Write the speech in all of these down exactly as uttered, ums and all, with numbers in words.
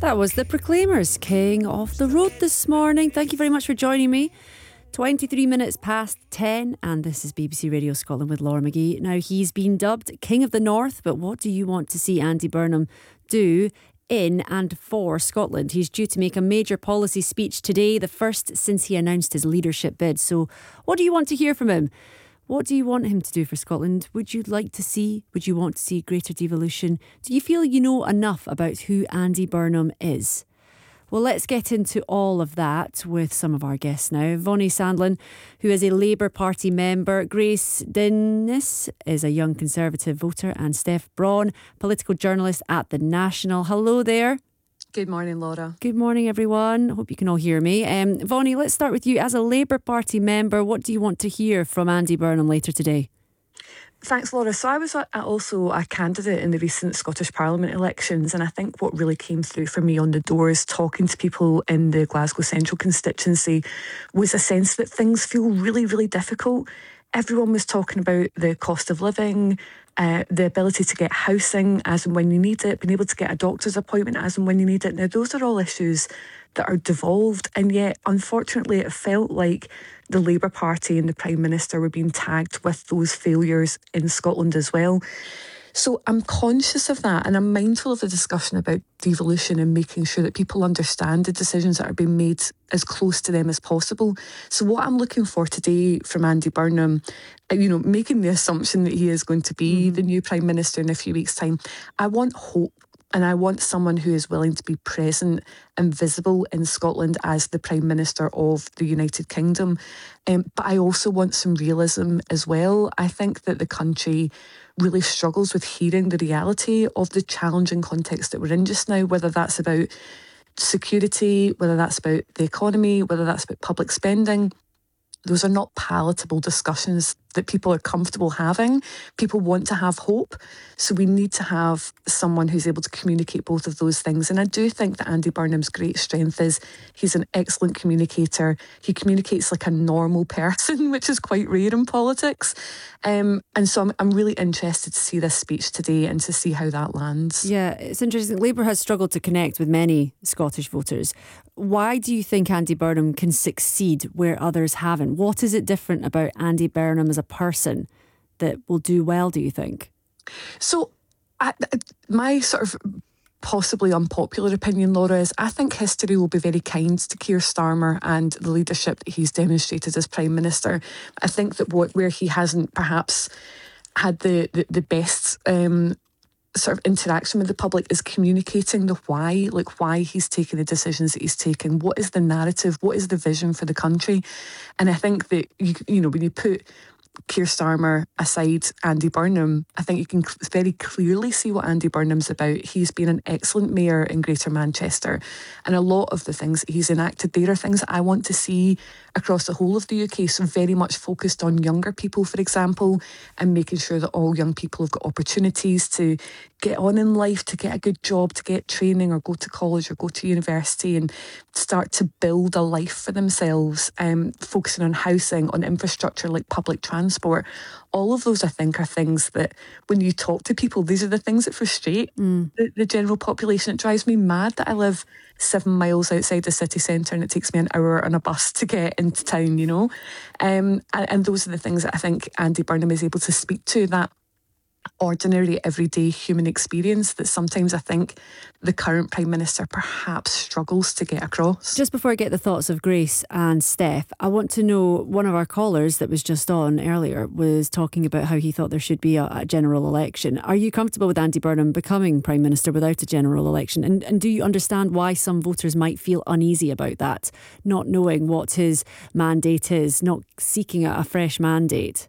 That was the Proclaimers, King of the Road this morning. Thank you very much for joining me. twenty-three minutes past ten, and this is B B C Radio Scotland with Laura McGee. Now, he's been dubbed King of the North, but what do you want to see Andy Burnham do in and for Scotland? He's due to make a major policy speech today, the first since he announced his leadership bid. So what do you want to hear from him? What do you want him to do for Scotland? Would you like to see, would you want to see greater devolution? Do you feel you know enough about who Andy Burnham is? Well, let's get into all of that with some of our guests now. Vonnie Sandlin, who is a Labour Party member. Grace Dennis is a young Conservative voter. And Steph Braun, political journalist at The National. Hello there. Good morning, Laura. Good morning, everyone. Hope you can all hear me. Um, Vonnie, let's start with you. As a Labour Party member, what do you want to hear from Andy Burnham later today? Thanks, Laura. So I was also a candidate in the recent Scottish Parliament elections, and I think what really came through for me on the doors, talking to people in the Glasgow Central constituency, was a sense that things feel really, really difficult. Everyone was talking about the cost of living, uh, the ability to get housing as and when you need it, being able to get a doctor's appointment as and when you need it. Now, those are all issues that are devolved, and yet, unfortunately, it felt like the Labour Party and the Prime Minister were being tagged with those failures in Scotland as well. So I'm conscious of that, and I'm mindful of the discussion about devolution and making sure that people understand the decisions that are being made as close to them as possible. So what I'm looking for today from Andy Burnham, you know, making the assumption that he is going to be mm. the new Prime Minister in a few weeks' time, I want hope. And I want someone who is willing to be present and visible in Scotland as the Prime Minister of the United Kingdom. Um, but I also want some realism as well. I think that the country really struggles with hearing the reality of the challenging context that we're in just now, whether that's about security, whether that's about the economy, whether that's about public spending. Those are not palatable discussions that people are comfortable having. People want to have hope. So we need to have someone who's able to communicate both of those things. And I do think that Andy Burnham's great strength is he's an excellent communicator. He communicates like a normal person, which is quite rare in politics. Um, and so I'm, I'm really interested to see this speech today and to see how that lands. Yeah, it's interesting. Labour has struggled to connect with many Scottish voters. Why do you think Andy Burnham can succeed where others haven't? What is it different about Andy Burnham as a person that will do well, do you think? So I, my sort of possibly unpopular opinion, Laura, is I think history will be very kind to Keir Starmer and the leadership that he's demonstrated as Prime Minister. I think that what, where he hasn't perhaps had the, the, the best um, sort of interaction with the public is communicating the why, like why he's taking the decisions that he's taking. What is the narrative? What is the vision for the country? And I think that, you, you know, when you put Keir Starmer aside Andy Burnham, I think you can very clearly see what Andy Burnham's about. He's been an excellent mayor in Greater Manchester, and a lot of the things that he's enacted there are things that I want to see across the whole of the U K, so very much focused on younger people, for example, and making sure that all young people have got opportunities to get on in life, to get a good job, to get training or go to college or go to university and start to build a life for themselves, um, focusing on housing, on infrastructure like public transport. All of those, I think, are things that when you talk to people, these are the things that frustrate mm. the, the general population. It drives me mad that I live seven miles outside the city centre and it takes me an hour on a bus to get into town, you know. Um, and, and those are the things that I think Andy Burnham is able to speak to, that ordinary, everyday human experience that sometimes I think the current Prime Minister perhaps struggles to get across. Just before I get the thoughts of Grace and Steph, I want to know, one of our callers that was just on earlier was talking about how he thought there should be a, a general election. Are you comfortable with Andy Burnham becoming Prime Minister without a general election? And, and do you understand why some voters might feel uneasy about that, not knowing what his mandate is, not seeking a, a fresh mandate?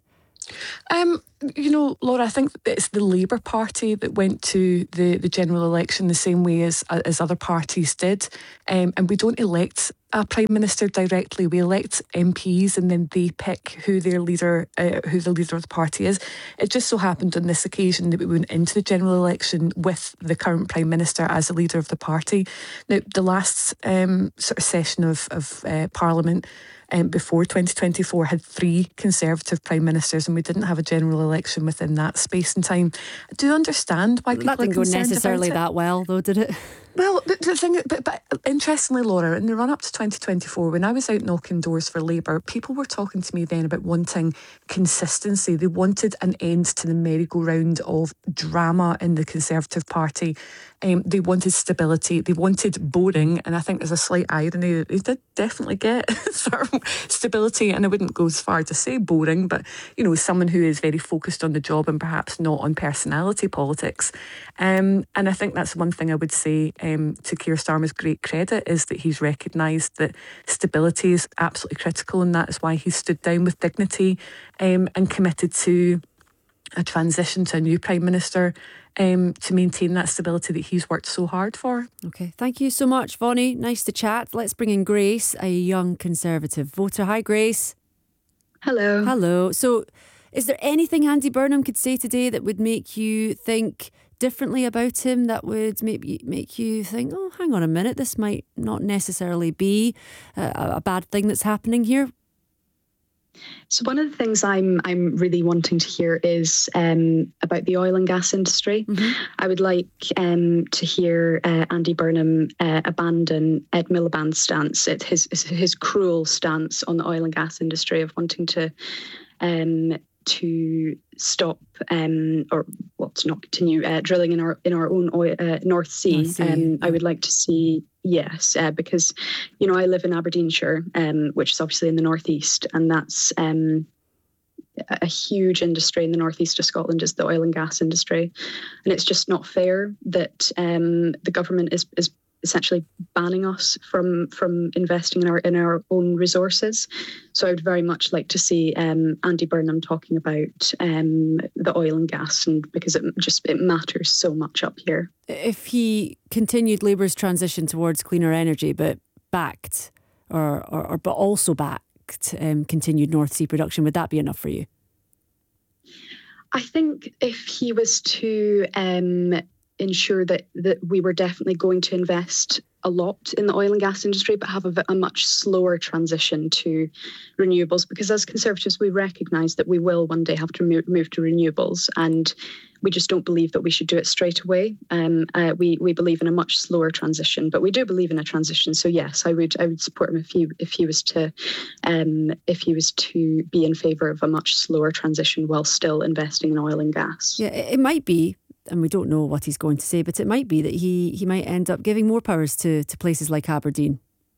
Um, you know, Laura, I think it's the Labour Party that went to the, the general election the same way as as other parties did. Um, and we don't elect a Prime Minister directly. We elect M Ps and then they pick who their leader, uh, who the leader of the party is. It just so happened on this occasion that we went into the general election with the current Prime Minister as the leader of the party. Now, the last um, sort of session of, of uh, Parliament Um, before twenty twenty-four had three Conservative Prime Ministers, and we didn't have a general election within that space and time. I do understand why people that didn't are go necessarily about it. that well, though, did it? Well, the, the thing, but, but interestingly, Laura, in the run up to twenty twenty-four, when I was out knocking doors for Labour, people were talking to me then about wanting consistency. They wanted an end to the merry-go-round of drama in the Conservative Party. Um, they wanted stability. They wanted boring, and I think there's a slight irony that they did definitely get sort of stability. And I wouldn't go as far to say boring, but you know, someone who is very focused on the job and perhaps not on personality politics. Um, and I think that's one thing I would say. Um, to Keir Starmer's great credit is that he's recognised that stability is absolutely critical, and that is why he stood down with dignity um, and committed to a transition to a new Prime Minister um, to maintain that stability that he's worked so hard for. Okay, thank you so much, Vonnie. Nice to chat. Let's bring in Grace, a young Conservative voter. Hi, Grace. Hello. Hello. So is there anything Andy Burnham could say today that would make you think differently about him, that would maybe make you think, oh, hang on a minute, this might not necessarily be a, a bad thing that's happening here? So one of the things I'm I'm really wanting to hear is um, about the oil and gas industry. Mm-hmm. I would like um, to hear uh, Andy Burnham uh, abandon Ed Miliband's stance, it, his his cruel stance on the oil and gas industry of wanting to um, to stop um, or well to not continue uh, drilling in our in our own oil, uh, North Sea. North sea. Um, yeah. I would like to see. Yes, uh, because, you know, I live in Aberdeenshire, um, which is obviously in the northeast, and that's um, a huge industry in the northeast of Scotland is the oil and gas industry. And it's just not fair that um, the government is, is essentially banning us from from investing in our in our own resources. So I would very much like to see um, Andy Burnham talking about um, the oil and gas, and because it just it matters so much up here. If he continued Labour's transition towards cleaner energy, but backed or or, or but also backed um, continued North Sea production, would that be enough for you? I think if he was to um, ensure that that we were definitely going to invest a lot in the oil and gas industry, but have a, a much slower transition to renewables, because as Conservatives, we recognise that we will one day have to move, move to renewables, and we just don't believe that we should do it straight away. Um, uh, we we believe in a much slower transition, but we do believe in a transition. So yes, I would I would support him if he if he was to um, if he was to be in favour of a much slower transition while still investing in oil and gas. Yeah, it might be. And we don't know what he's going to say, but it might be that he, he might end up giving more powers to, to places like Aberdeen.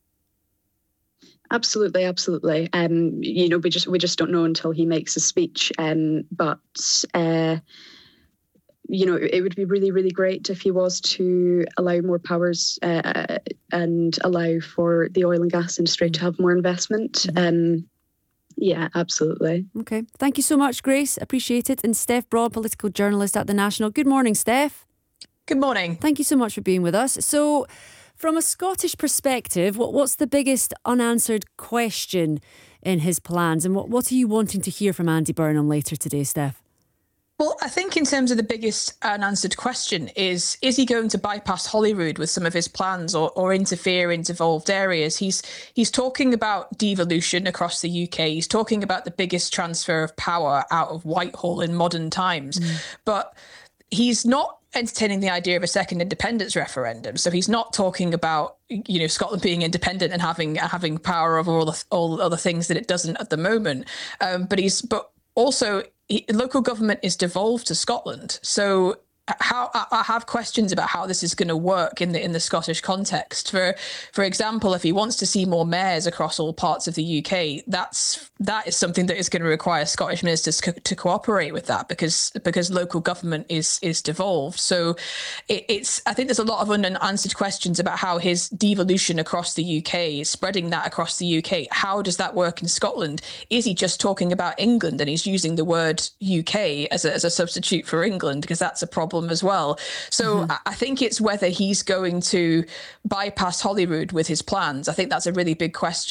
Absolutely, absolutely. Um, you know, we just we just don't know until he makes a speech. Um, but uh, you know, it would be really, really great if he was to allow more powers uh, and allow for the oil and gas industry to have more investment. Mm-hmm. Um, Yeah, absolutely. Okay. Thank you so much, Grace. Appreciate it. And Steph Broad, political journalist at The National. Good morning, Steph. Good morning. Thank you so much for being with us. So, from a Scottish perspective, what, what's the biggest unanswered question in his plans? And what, what are you wanting to hear from Andy Burnham later today, Steph? Well, I think in terms of the biggest unanswered question is, is he going to bypass Holyrood with some of his plans or, or interfere in devolved areas? He's he's talking about devolution across the U K. He's talking about the biggest transfer of power out of Whitehall in modern times. Mm. But he's not entertaining the idea of a second independence referendum. So he's not talking about, you know, Scotland being independent and having having power over all the all the other things that it doesn't at the moment. Um, but he's but also he, local government is devolved to Scotland. So how I have questions about how this is going to work in the in the Scottish context. For for example, if he wants to see more mayors across all parts of the U K, that's that is something that is going to require Scottish ministers co- to cooperate with that, because because local government is is devolved. So it, it's I think there's a lot of unanswered questions about how his devolution across the U K, spreading that across the U K, how does that work in Scotland? Is he just talking about England and he's using the word U K as a, as a substitute for England, because that's a problem as well. So mm-hmm. I think it's whether he's going to bypass Holyrood with his plans. I think that's a really big question.